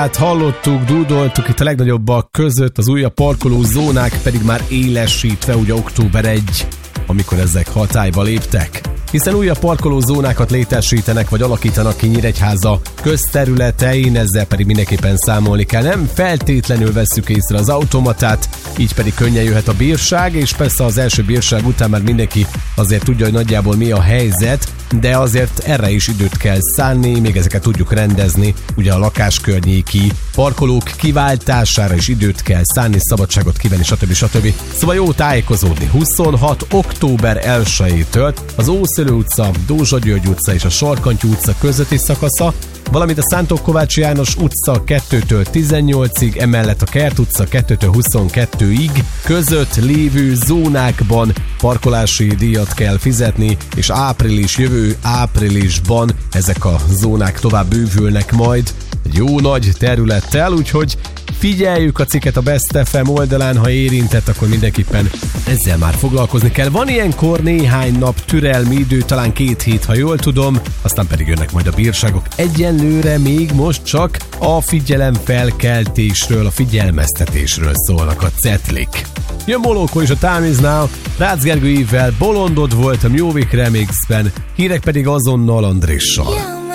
Hát hallottuk, dúdoltuk itt a legnagyobbak között, az újabb parkoló zónák pedig már élesítve, ugye október 1, amikor ezek hatályba léptek. Hiszen újabb parkolózónákat létesítenek vagy alakítanak ki Nyíregyháza közterületein, ezzel pedig mindenképpen számolni kell. Nem feltétlenül vesszük észre az automatát, így pedig könnyen jöhet a bírság, és persze az első bírság után már mindenki azért tudja, hogy nagyjából mi a helyzet, de azért erre is időt kell szánni, még ezeket tudjuk rendezni, ugye a lakáskörnyéki parkolók kiváltására is időt kell szánni, szabadságot kivenni, stb. Szóval jó tájékozódni. 26. október 1-től az Ószülő utca, Dózsa György utca és a Sarkantyú utca közötti szakasza, valamint a Szántok Kovács János utca 2-től 18-ig, emellett a Kert utca 2-től 22-ig között lévő zónákban parkolási díjat kell fizetni, és jövő áprilisban ezek a zónák tovább bővülnek majd egy jó nagy területtel, úgyhogy figyeljük a cikket a Best FM oldalán, ha érintett, akkor mindenképpen ezzel már foglalkozni kell. Van ilyenkor néhány nap türelmi idő, talán 2 hét, ha jól tudom, aztán pedig jönnek majd a bírságok. Egyenlőre még most csak a figyelemfelkeltésről, a figyelmeztetésről szólnak a cetlik. Jön Molóko és a Time Is Now, Rácz Gergő Ívvel, Bolondod volt a Music Remixben, hírek pedig azonnal Andrissal.